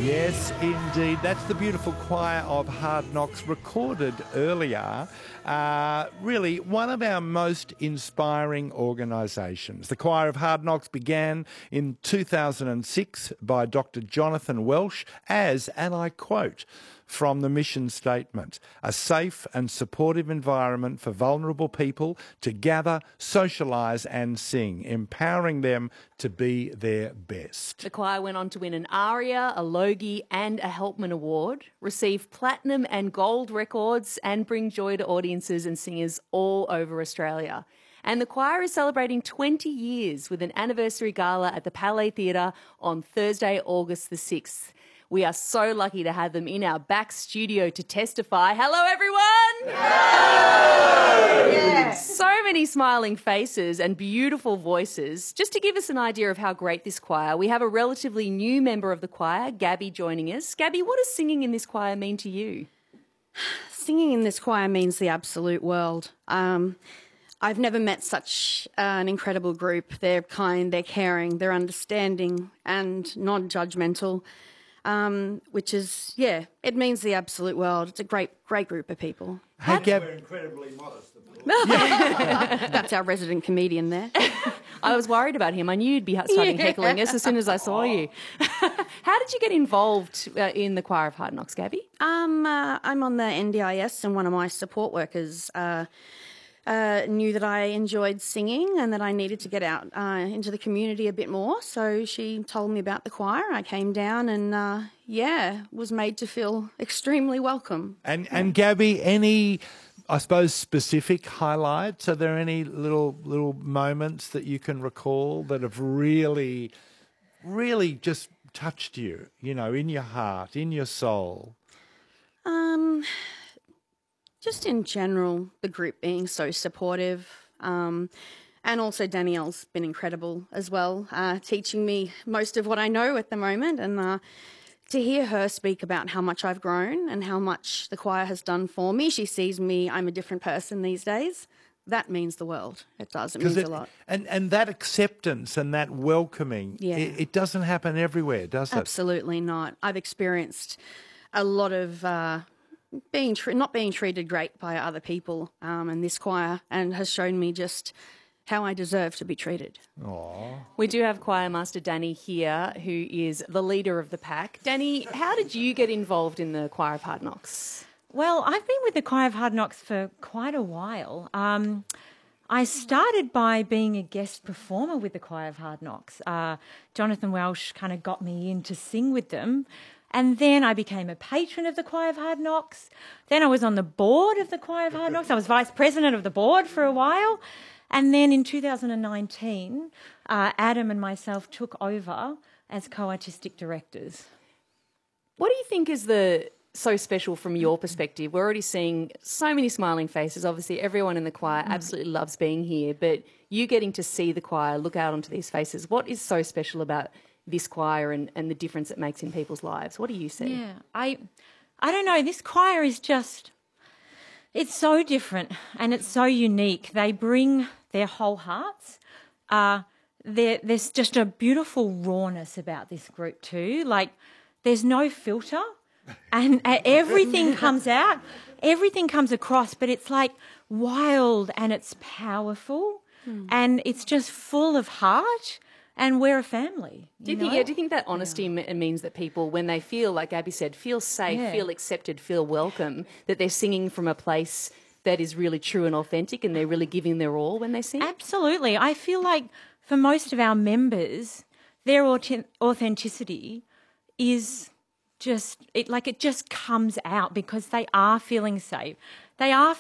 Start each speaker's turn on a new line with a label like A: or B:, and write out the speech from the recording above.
A: Yes, indeed. That's the beautiful choir of Hard Knocks recorded earlier. Really, one of our most inspiring organisations. The Choir of Hard Knocks began in 2006 by Dr. Jonathan Welsh as, and I quote, from the mission statement, a safe and supportive environment for vulnerable people to gather, socialise and sing, empowering them to be their best.
B: The choir went on to win an ARIA, a Logie and a Helpman Award, receive platinum and gold records and bring joy to audiences and singers all over Australia. And the choir is celebrating 20 years with an anniversary gala at the Palais Theatre on Thursday, August the 6th. We are so lucky to have them in our back studio to testify. Hello, everyone!
C: Yeah.
B: So many smiling faces and beautiful voices. Just to give us an idea of how great this choir, we have a relatively new member of the choir, Gabby, joining us. Gabby, what does singing in this choir mean to you?
C: Singing in this choir means the absolute world. I've never met such an incredible group. They're kind, they're caring, they're understanding and non-judgmental. Which is, it means the absolute world. It's a great group of people.
A: Hey, Gab.
D: We're incredibly modest.
C: That's our resident comedian there.
B: I was worried about him. I knew you'd be starting heckling us as soon as I saw you. How did you get involved in the Choir of Hard Knocks, Gabby?
C: I'm on the NDIS, and one of my support workers knew that I enjoyed singing and that I needed to get out into the community a bit more. So she told me about the choir. I came down and, was made to feel extremely welcome.
A: And Gabby, any, I suppose, specific highlights? Are there any little moments that you can recall that have really, really just touched you, in your heart, in your soul?
C: Just in general, the group being so supportive. And also Danielle's been incredible as well, teaching me most of what I know at the moment. And to hear her speak about how much I've grown and how much the choir has done for me. She sees me, I'm a different person these days. That means the world. It does. It means a lot.
A: And that acceptance and that welcoming, it doesn't happen everywhere, does it?
C: Absolutely not. I've experienced a lot of not being treated great by other people in this choir, and has shown me just how I deserve to be treated.
A: Aww.
B: We do have Choir Master Danny here, who is the leader of the pack. Danny, how did you get involved in the Choir of Hard Knocks?
E: Well, I've been with the Choir of Hard Knocks for quite a while. I started by being a guest performer with the Choir of Hard Knocks. Jonathan Welsh kind of got me in to sing with them. And then I became a patron of the Choir of Hard Knocks. Then I was on the board of the Choir of Hard Knocks. I was vice president of the board for a while. And then in 2019, Adam and myself took over as co-artistic directors.
B: What do you think is so special from your perspective? We're already seeing so many smiling faces. Obviously, everyone in the choir absolutely loves being here, but you getting to see the choir, look out onto these faces. What is so special about this choir and the difference it makes in people's lives? What do you see?
E: Yeah, I don't know. This choir is just, it's so different and it's so unique. They bring their whole hearts. There's just a beautiful rawness about this group too. Like, there's no filter and everything comes out, everything comes across, but it's like wild and it's powerful and it's just full of heart. And we're a family.
B: Do you think that honesty means that people, when they feel, like Abby said, feel safe, feel accepted, feel welcome, that they're singing from a place that is really true and authentic and they're really giving their all when they sing?
E: Absolutely. I feel like for most of our members, their authenticity is just, it just comes out because they are feeling safe. They are